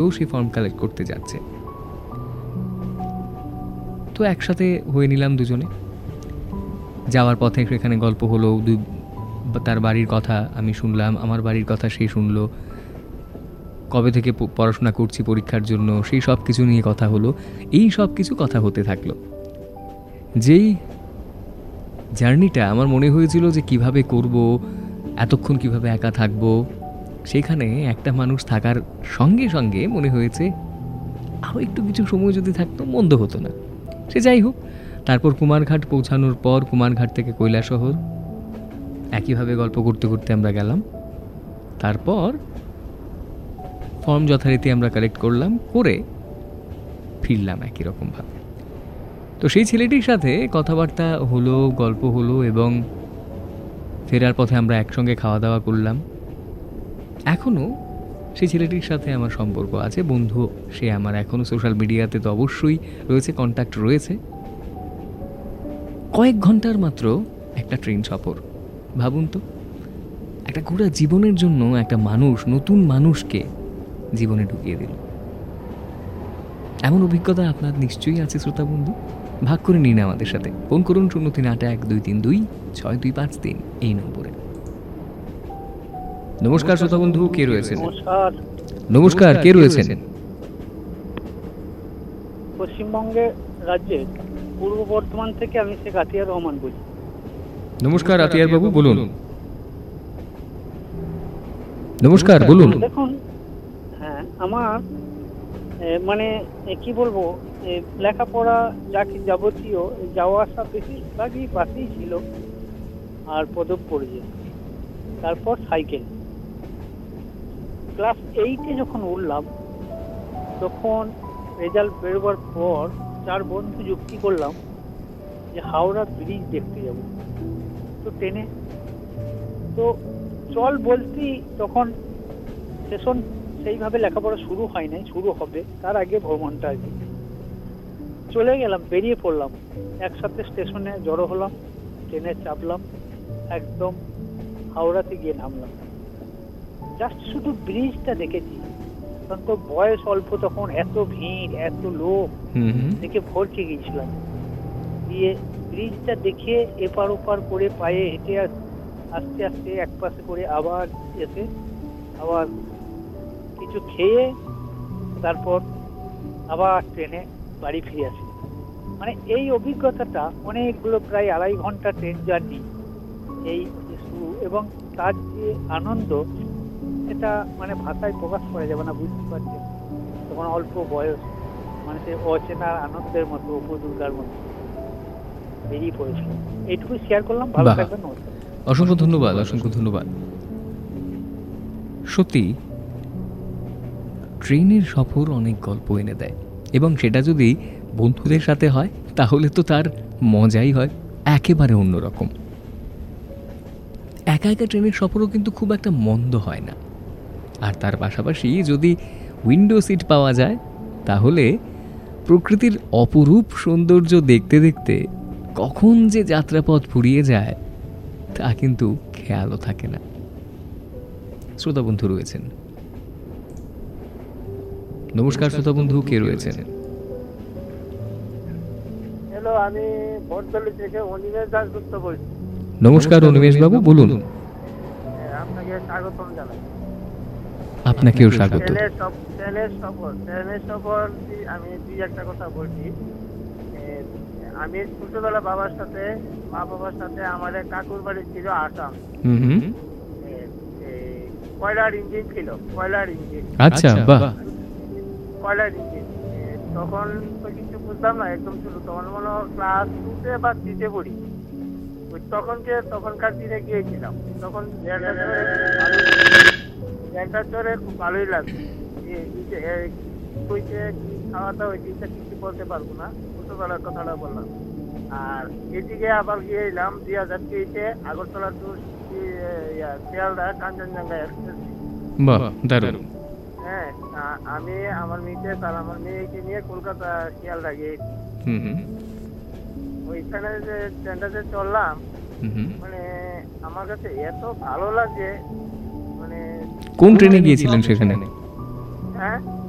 থেকেও সেই form collect করতে যাচ্ছে। তো একসাথে হয়ে নিলাম দুজনে। যাওয়ার পথে সেখানে গল্প হলো, তার বাড়ির কথা আমি শুনলাম, আমার বাড়ির কথা সে শুনলো, কবে থেকে পড়াশোনা করছি পরীক্ষার জন্য সেই সব কিছু নিয়ে কথা হলো। এই সব কিছু কথা হতে থাকলো। যেই জার্নিটা আমার মনে হয়েছিল যে কিভাবে করব, এতক্ষণ কিভাবে একা থাকবো, সেখানে একটা মানুষ থাকার সঙ্গে সঙ্গে মনে হয়েছে আরও একটু কিছু সময় যদি থাকতো মন্দ হতো না। সে যাই হোক, তারপর কুমারঘাট পৌঁছানোর পর কুমারঘাট থেকে কৈলাসহর একইভাবে গল্প করতে করতে আমরা গেলাম। তারপর ফর্ম যথারীতি আমরা কালেক্ট করলাম, করে ফিরলাম একই রকমভাবে। তো সেই ছেলেটির সাথে কথাবার্তা হলো, গল্প হলো, এবং ফেরার পথে আমরা একসঙ্গে খাওয়া দাওয়া করলাম। এখনও সেই ছেলেটির সাথে আমার সম্পর্ক আছে, বন্ধু সে আমার, এখনও সোশ্যাল মিডিয়াতে তো অবশ্যই রয়েছে, কন্ট্যাক্ট রয়েছে। কয়েক ঘন্টার মাত্র একটা ট্রেন সফর, ভাবুন তো, একটা গোটা জীবনের জন্য একটা মানুষ, নতুন মানুষকে জীবনে ঢুকিয়ে দিল। এমন অভিজ্ঞতা আপনার নিশ্চয়ই আছে শ্রোতা বন্ধু, ভাগ করে নিন আমাদের সাথে। ফোন করুন 0381232625 এই নম্বরে। নমস্কার শ্রোতা বন্ধু, কে রয়েছেন? নমস্কার, কে রয়েছেন? পশ্চিমবঙ্গের রাজ্যের পূর্ব বর্ধমান থেকে আমি শেখ আতিয়ার রহমান বলছি। নমস্কার আতিয়ার বাবু, বলুন। নমস্কার, বলুন। দেখুন, হ্যাঁ, আমার মানে কি বলবো, লেখাপড়া যাবতীয় যাওয়া আসা বেশিরভাগই বাসেই ছিল, আর পদক পড়েছে। তারপর সাইকেল। ক্লাস 8-এ যখন উঠলাম, তখন রেজাল্ট বেরোবার পর 4 বন্ধু যুক্তি করলাম যে হাওড়া ব্রিজ দেখতে যাব। তো ট্রেনে তো চল বলতেই তখন সেশন সেইভাবে লেখাপড়া শুরু হয় নাই, শুরু হবে তার আগে ভ্রমণটা আর কি। চলে গেলাম, বেরিয়ে পড়লাম, একসাথে স্টেশনে জড়ো হলাম, ট্রেনে চাপলাম, একদম হাওড়াতে গিয়ে নামলাম। জাস্ট শুধু ব্রিজটা দেখেছি, কারণ তো বয়স অল্প তখন, এত ভিড়, এত লোক দেখে ভরকে গিয়েছিলাম। দিয়ে ব্রিজটা দেখে এপার ওপার করে পায়ে হেঁটে আস্তে আস্তে এক পাশে করে আবার এসে আবার কিছু খেয়ে তারপর আবার ট্রেনে বাড়ি ফিরে আসি। মানে এই অভিজ্ঞতাটা অনেকগুলো, প্রায় 2.5 ঘন্টা ট্রেন জার্নি, এই শুরু, এবং তার যে আনন্দ সেটা মানে ভাষায় প্রকাশ করা যাবে না, বুঝতে পারছেন। তখন অল্প বয়স, মানে সে অচেনা আনন্দের মতো, উপদুর্গার মতো বেরিয়ে পড়েছিল। এইটুকু শেয়ার করলাম। ভালো থাকবেন, নমস্কার। অসংখ্য ধন্যবাদ, অসংখ্য ধন্যবাদ। সত্যি ট্রেনের সফর অনেক গল্প এনে দেয়, এবং সেটা যদি বন্ধুদের সাথে হয় তাহলে তো তার মজাই হয় একেবারে অন্যরকম। একা একা ট্রেনের সফরও কিন্তু খুব একটা মন্দ হয় না। আর তার পাশাপাশি যদি উইন্ডো সিট পাওয়া যায় তাহলে প্রকৃতির অপরূপ সৌন্দর্য দেখতে দেখতে কখন যে যাত্রাপথ ফুরিয়ে যায় তা কিন্তু খেয়ালও থাকে না। শ্রোতা বন্ধু রয়েছেন। নমস্কার শ্রোতা বন্ধু, কে রয়েছেন? হ্যালো, আমি বটতলী থেকে অনিমেষ দাশগুপ্ত বলছি। নমস্কার অনিমেষ বাবু, বলুন। আপনাকে স্বাগতম জানাই। আপনাকেও স্বাগত। ট্রেনের সফর আমি দুই একটা কথা বলছি। আমি ছোটবেলা মা বাবার সাথে আমাদের কাকুর বাড়ি ছিল আসাম। কয়লার ইঞ্জিন ছিল, কয়লার ইঞ্জিন। আচ্ছা, বাহ। কয়লার ইঞ্জিন তখন তো কিছু বুঝতাম না, একদম ছিল। তখন মনে হয় ক্লাস 2-তে বা 3-তে পড়ি। তখনকার দিনে গিয়েছিলাম, তখন জ্যাংটা চড়ে খুব ভালোই লাগছে। খাওয়া দাওয়া ওই জিনিসটা কিছু বলতে পারবো না, ছোটবেলার কথাটা বললাম। আর এদিকে আবার গিয়ে এলাম 2023-এ আগরতলা টু শিয়ালদা কাঞ্চনজঙ্ঘা এক্সপ্রেস। হ্যাঁ, আমি আমার মিসেস আর আমার মেয়েকে নিয়ে কলকাতা শিয়ালদা গিয়েছি। ওইখানে যে ট্রেনটাতে চললাম, মানে আমার কাছে এত ভালো লাগে। মানে কোন ট্রেনে গিয়েছিলেন সেখানে? হ্যাঁ,